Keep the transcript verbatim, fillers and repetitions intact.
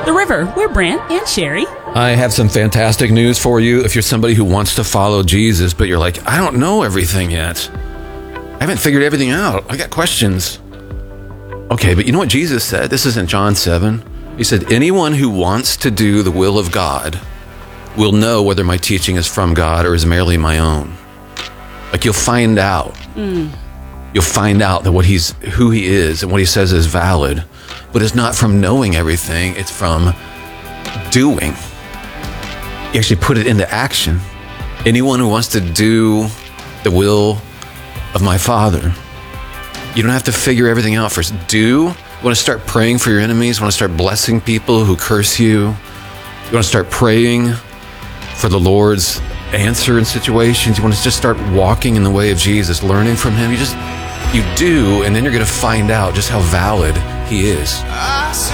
The River. We're Brant and Sherry. I have some fantastic news for you if you're somebody who wants to follow Jesus, but you're like, I don't know everything yet. I haven't figured everything out. I got questions. Okay, but you know what Jesus said? This is in John seven. He said, anyone who wants to do the will of God will know whether my teaching is from God or is merely my own. Like, you'll find out. Mm. You'll find out that what he's, who he is and what he says is valid, but it's not from knowing everything. It's from doing. You actually put it into action. Anyone who wants to do the will of my Father, you don't have to figure everything out first. Do. You want to start praying for your enemies? You want to start blessing people who curse you? You want to start praying for the Lord's answer in situations? You want to just start walking in the way of Jesus, learning from him? You just, you do, and then you're going to find out just how valid he is.